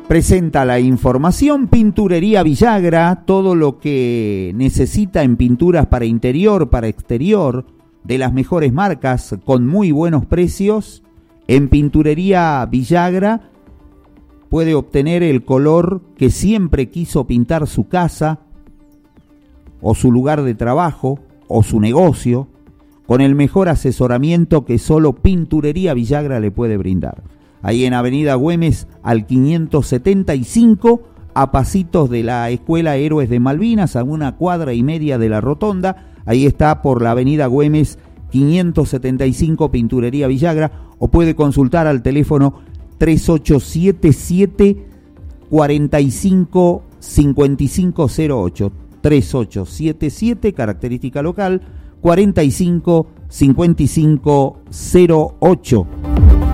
Presenta la información Pinturería Villagra, todo lo que necesita en pinturas para interior, para exterior, de las mejores marcas, con muy buenos precios. En Pinturería Villagra puede obtener el color que siempre quiso pintar su casa, o su lugar de trabajo, o su negocio, con el mejor asesoramiento que solo Pinturería Villagra le puede brindar. Ahí en Avenida Güemes al 575, a pasitos de la Escuela Héroes de Malvinas, a 1,5 cuadras de la Rotonda. Ahí está por la Avenida Güemes 575, Pinturería Villagra, o puede consultar al teléfono 3877 45 5508, 3877, característica local, 45 5508.